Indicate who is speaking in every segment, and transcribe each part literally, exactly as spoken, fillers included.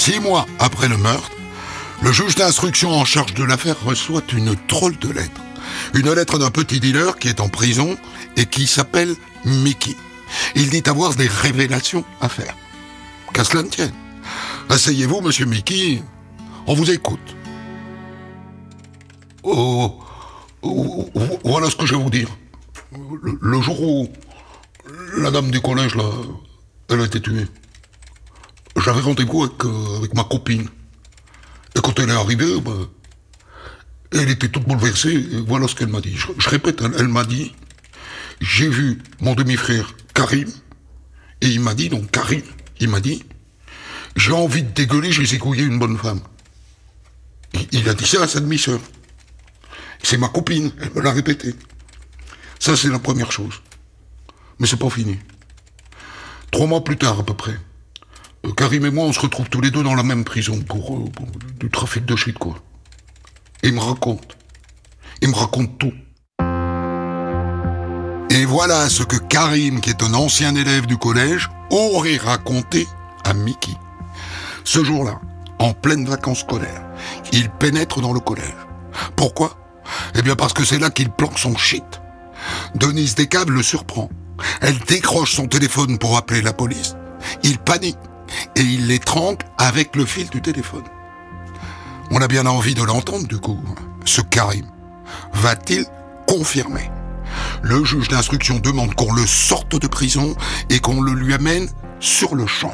Speaker 1: Six mois après le meurtre, le juge d'instruction en charge de l'affaire reçoit une drôle de lettre. Une lettre d'un petit dealer qui est en prison et qui s'appelle Mickey. Il dit avoir des révélations à faire. Qu'à cela ne tienne. Asseyez-vous, monsieur Mickey. On vous écoute. Oh, oh, oh, voilà ce que je vais vous dire. Le, le jour où la dame du collège, là, elle a été tuée, j'avais rendez-vous avec, euh, avec ma copine. Et quand elle est arrivée, bah, elle était toute bouleversée, et voilà ce qu'elle m'a dit. Je, je répète, elle, elle m'a dit, j'ai vu mon demi-frère Karim, et il m'a dit, donc Karim, il m'a dit, j'ai envie de dégueuler, j'ai zigouillé une bonne femme. Il, il a dit ça à sa demi-sœur. C'est ma copine, elle me l'a répété. Ça, c'est la première chose. Mais c'est pas fini. Trois mois plus tard, à peu près, euh, Karim et moi, on se retrouve tous les deux dans la même prison pour, euh, pour du trafic de shit, quoi. Et il me raconte. Il me raconte tout. Et voilà ce que Karim, qui est un ancien élève du collège, aurait raconté à Mickey. Ce jour-là, en pleine vacances scolaires, il pénètre dans le collège. Pourquoi ? Eh bien parce que c'est là qu'il planque son shit. Denise Descaves le surprend. Elle décroche son téléphone pour appeler la police. Il panique et il l'étrangle avec le fil du téléphone. On a bien envie de l'entendre du coup. Ce Karim va-t-il confirmer ? Le juge d'instruction demande qu'on le sorte de prison et qu'on le lui amène sur le champ.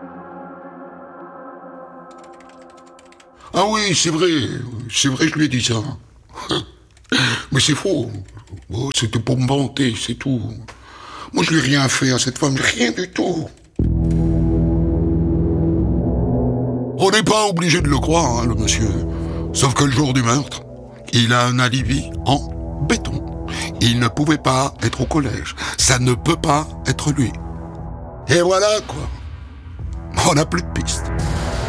Speaker 1: Ah oui, c'est vrai, c'est vrai, je lui ai dit ça. Mais c'est faux. Oh, c'était pour me vanter, c'est tout. Moi, je lui ai rien fait à cette femme, rien du tout. On n'est pas obligé de le croire, hein, le monsieur. Sauf que le jour du meurtre, il a un alibi en béton. Il ne pouvait pas être au collège. Ça ne peut pas être lui. Et voilà, quoi. On n'a plus de piste.